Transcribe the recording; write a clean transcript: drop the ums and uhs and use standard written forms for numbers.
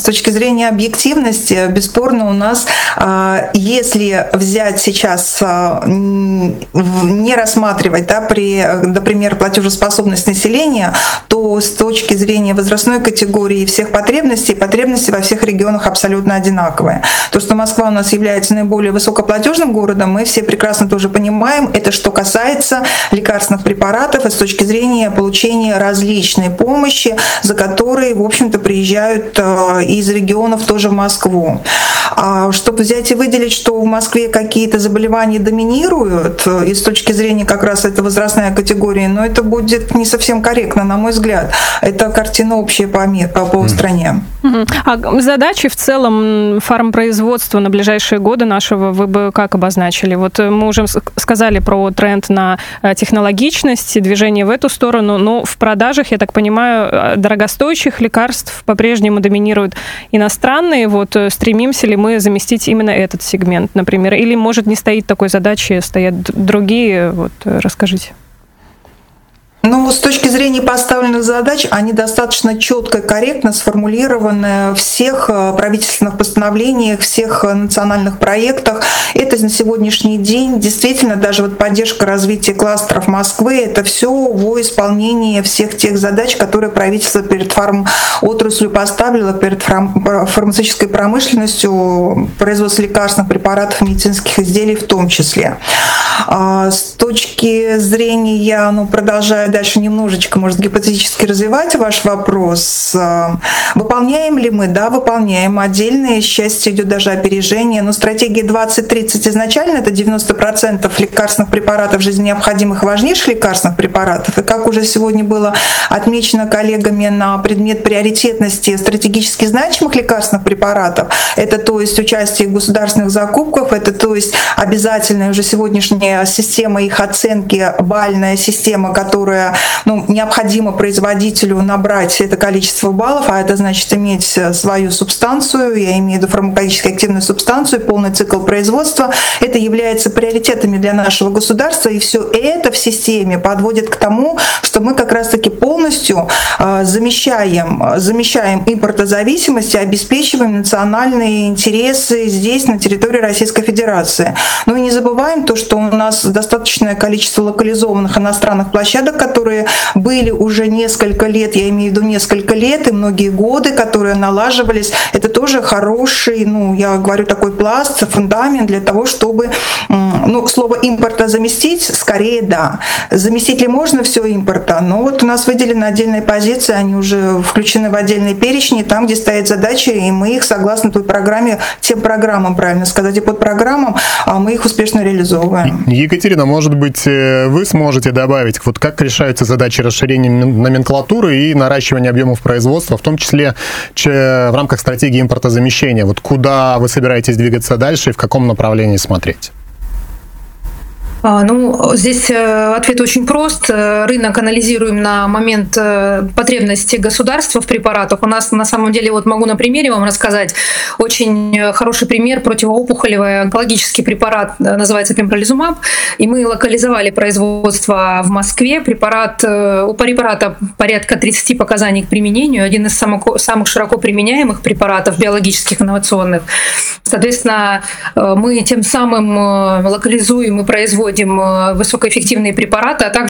точки зрения объективности, бесспорно, у нас, если взять сейчас, не рассматривать, да, например, платежеспособность населения, то с точки зрения возрастной категории всех потребностей во всех регионах абсолютно одинаковые. То, что Москва у нас является наиболее высокоплатежным городом, мы все прекрасно тоже понимаем. Это что касается лекарственных препаратов и с точки зрения получения различной помощи, за которые, в общем-то, приезжают из регионов тоже в Москву. Чтобы взять и выделить, что в Москве какие-то заболевания доминируют, и с точки зрения как раз этой возрастной категории, но это будет не совсем корректно, на мой взгляд. Это картина общая по стране. А задачи в целом фармпроизводства на ближайшие годы нашего вы бы как обозначили? Вот мы уже сказали про тренд на технологичность, движение в эту сторону, но в продажах, я так понимаю, дорогостоящих лекарств по-прежнему доминируют иностранные. Вот стремимся ли мы заместить именно этот сегмент, например? Или, может, не стоит такой задачи, стоят другие? Вот расскажите. Ну, с точки зрения поставленных задач, они достаточно четко и корректно сформулированы в всех правительственных постановлениях, всех национальных проектах. Это на сегодняшний день действительно даже вот поддержка развития кластеров Москвы, это все во исполнении всех тех задач, которые правительство перед фармотраслью поставило, перед фармацевтической промышленностью, производство лекарственных препаратов, медицинских изделий в том числе. С точки зрения, продолжая дальше немножечко, может, гипотетически развивать ваш вопрос, выполняем ли мы? Да, выполняем. Отдельное счастье идет даже опережение. Но стратегия 2030 изначально это 90% лекарственных препаратов, жизненно необходимых, важнейших лекарственных препаратов. И как уже сегодня было отмечено коллегами на предмет приоритетности стратегически значимых лекарственных препаратов, это то есть участие в государственных закупках, это то есть обязательная уже сегодняшняя система их оценки, бальная система, которая необходимо производителю набрать это количество баллов, а это значит иметь свою субстанцию, я имею в виду фармакологически активную субстанцию, полный цикл производства. Это является приоритетами для нашего государства, и все это в системе подводит к тому, что мы как раз-таки полностью замещаем импортозависимость и обеспечиваем национальные интересы здесь, на территории Российской Федерации. Но и не забываем то, что у нас достаточное количество локализованных иностранных площадок, которые были уже несколько лет, я имею в виду несколько лет и многие годы, которые налаживались. Это тоже хороший, я говорю, такой пласт, фундамент для того, чтобы, слово импорта заместить, скорее да. Заместить ли можно все импорта? Но вот у нас выделены отдельные позиции, они уже включены в отдельные перечни, там, где стоят задачи, и мы их, согласно той программе, тем программам, правильно сказать, и подпрограммам, мы их успешно реализовываем. Екатерина, может быть, вы сможете добавить, вот как решаются задачи расширения номенклатуры и наращивания объемов производства, в том числе в рамках стратегии импортозамещения? Вот куда вы собираетесь двигаться дальше и в каком направлении смотреть? Здесь ответ очень прост. Рынок анализируем на момент потребности государства в препаратах. У нас на самом деле, могу на примере вам рассказать, очень хороший пример, противоопухолевый онкологический препарат, называется пембролизумаб, и мы локализовали производство в Москве. У препарата порядка 30 показаний к применению, один из самых широко применяемых препаратов биологических инновационных. Соответственно, мы тем самым локализуем и производим высокоэффективные препараты, а